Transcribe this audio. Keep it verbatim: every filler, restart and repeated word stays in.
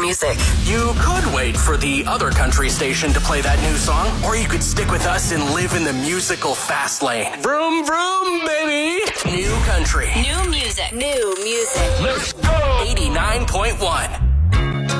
music. You could wait for the other country station to play that new song, or you could stick with us and live in the musical fast lane. Vroom, vroom, baby. New country. New music. New music. Let's go. eighty-nine point one.